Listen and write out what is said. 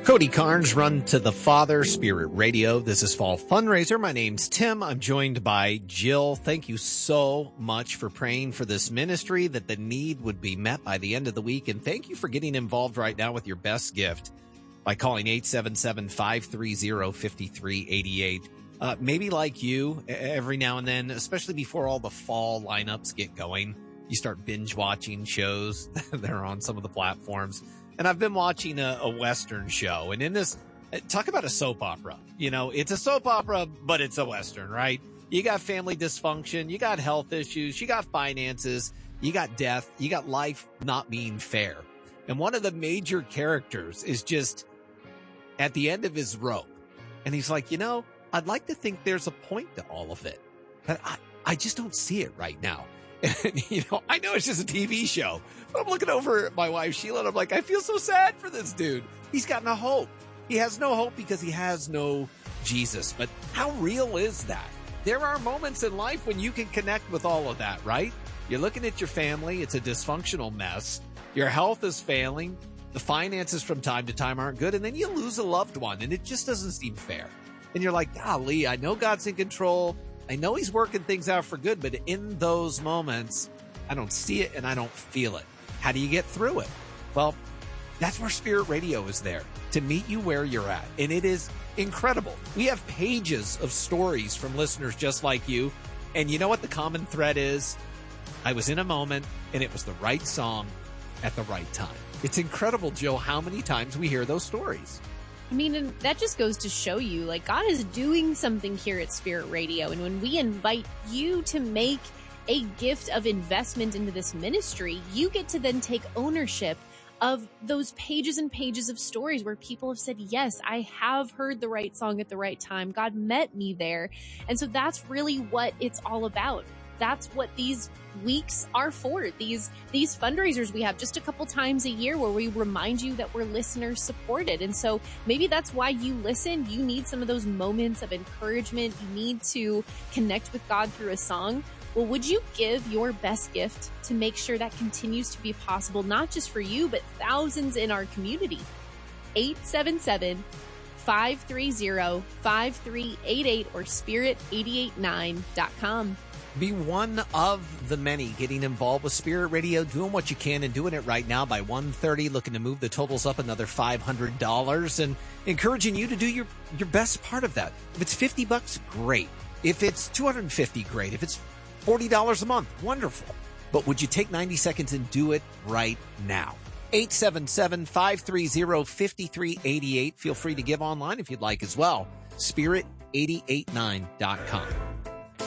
Cody Carnes, Run to the Father, Spirit Radio. This is Fall Fundraiser. My name's Tim. I'm joined by Jill. Thank you so much for praying for this ministry, that the need would be met by the end of the week. And thank you for getting involved right now with your best gift by calling 877-530-5388. Maybe like you, every now and then, especially before all the fall lineups get going, you start binge watching shows that are on some of the platforms. And I've been watching a Western show, and in this, talk about a soap opera. You know, it's a soap opera, but it's a Western, right? You got family dysfunction, you got health issues, you got finances, you got death, you got life not being fair. And one of the major characters is just at the end of his rope. And he's like, you know, I'd like to think there's a point to all of it, but I just don't see it right now. And, you know, I know it's just a TV show, but I'm looking over at my wife, Sheila, and I'm like, I feel so sad for this dude. He's got no hope. He has no hope because he has no Jesus. But how real is that? There are moments in life when you can connect with all of that, right? You're looking at your family. It's a dysfunctional mess. Your health is failing. The finances from time to time aren't good. And then you lose a loved one, and it just doesn't seem fair. And you're like, golly, I know God's in control. I know he's working things out for good, but in those moments, I don't see it and I don't feel it. How do you get through it? Well, that's where Spirit Radio is there, to meet you where you're at. And it is incredible. We have pages of stories from listeners just like you. And you know what the common thread is? I was in a moment and it was the right song at the right time. It's incredible, Jill, how many times we hear those stories. I mean, and that just goes to show you, like, God is doing something here at Spirit Radio. And when we invite you to make a gift of investment into this ministry, you get to then take ownership of those pages and pages of stories where people have said, yes, I have heard the right song at the right time. God met me there. And so that's really what it's all about. That's what these weeks are for. These fundraisers we have just a couple times a year where we remind you that we're listener supported. And so maybe that's why you listen. You need some of those moments of encouragement. You need to connect with God through a song. Well, would you give your best gift to make sure that continues to be possible, not just for you, but thousands in our community? 877-530-5388 or spirit889.com. Be one of the many getting involved with Spirit Radio, doing what you can and doing it right now by 1:30, looking to move the totals up another $500 and encouraging you to do your best part of that. If it's $50, great. If it's $250, great. If it's $40 a month, wonderful. But would you take 90 seconds and do it right now? 877-530-5388. Feel free to give online if you'd like as well. Spirit889.com.